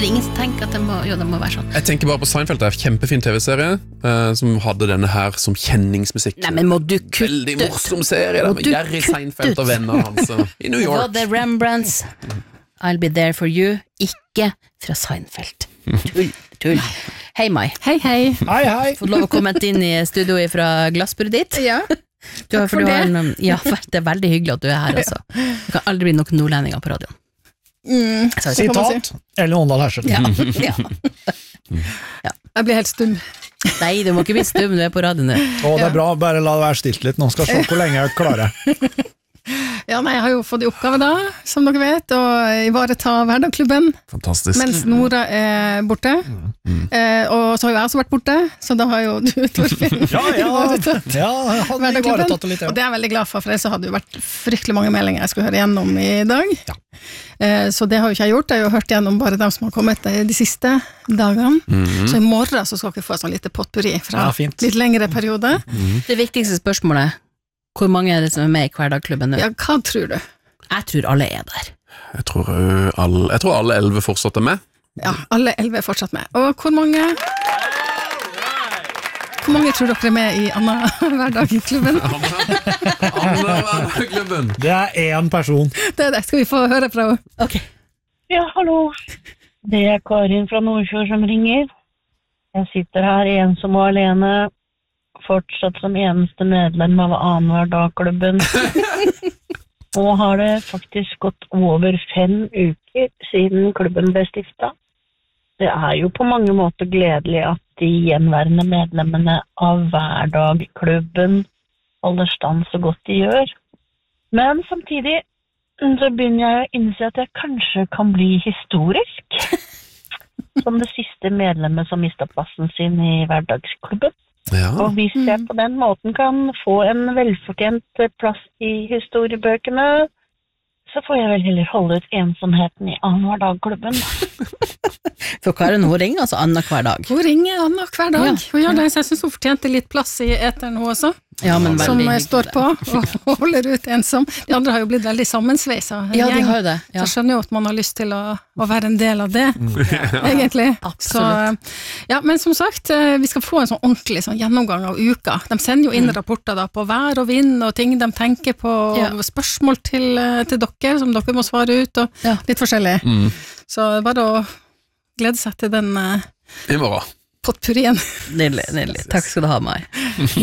det ingen som tenker at det må være sånn? Jeg tenker bare på Seinfeld, det er en kjempefin TV-serie som hadde denne her som kjenningsmusikk. Nei, men må du kutte? Veldig morsom serie der, med Jerry Seinfeld og venner hans i New York. Det var The Rembrandts, I'll be there for you, ikke fra Seinfeld. Tull. Hei, Mai. Hei. Fått lov å komme inn i studio fra glassbordet ditt. Ja, takk for det. Det er veldig hyggelig at du her også. Det kan aldri bli noen nordlendinger på radioen. Sitat Ellen Åndal Hersel. Ja. Jeg blir helt stum. Nei, du må ikke bli stum, du på radioen. Det er bra, bare la det være stilt litt. Nå skal jeg se hvor lenge jeg klarer. Ja, nei, jeg har jo fått i oppgave da, som dere vet, å ivareta Hverdagklubben. Fantastisk. Mens Nora borte. Og så har jo jeg også vært borte, så da har jo du, Torfinn, ivaretatt Hverdagklubben. Og det er jeg veldig glad for ellers så hadde jo vært fryktelig mange meldinger jeg skulle høre gjennom i dag. Så det har jo ikke jeg gjort. Jeg har jo hørt gjennom bare dem som har kommet de siste dagene. Så i morgen så skal dere få sånn lite potpurri fra litt lengre periode. Det viktigste spørsmålet, hvor mange er det som er med i Hverdagklubben nå? Ja, hva tror du? Jeg tror alle er der. Jeg tror alle 11 fortsatt er med. Ja, alle 11 er fortsatt med. Og hvor mange tror dere er med i Anna Hverdagklubben? Anna Hverdagklubben. Det er én person. Det skal vi få høre fra. Ok. Ja, hallo. Det er Karin fra Nordfjord som ringer. Jeg sitter her ensom og alene, fortsatt som eneste medlem av Annenhver-dag-klubben. Og har det faktisk gått over 5 uker siden klubben ble stiftet. Det er jo på mange måter gledelig at de gjenværende medlemmene av Hverdagklubben holder stand så godt de gjør. Men samtidig så begynner jeg å innse at jeg kanskje kan bli historisk. Som det siste medlemmet som mistet plassen sin i Hverdagsklubben. Ja. Og hvis jeg på den måten kan få en velfortjent plass i historiebøkene, så får jeg vel heller holde ut ensomheten i Annenhver-dag-klubben. For hva er det nå hun ringer, altså Annenhver dag? Hun ringer Annenhver dag. Hun gjør det, så jeg synes hun fortjente litt plass i eteren hun også. Ja, men som veldig står på og holder ut ensom. De andre har jo blitt veldig sammensveisa. Ja, de har jo det. Ja. Så jeg skjønner jo at man har lyst til å være en del av det, egentlig. Absolutt. Så, ja, men som sagt, vi skal få en sånn ordentlig sånn gjennomgang av uka. De sender jo inn rapporter da, på vær og vind og ting de tenker på, spørsmål til dere, som dere må svare ut, og litt forskjellig. Så bare å glede seg til den i morgen. potpurrien. Nydelig. Takk skal du ha, Mai.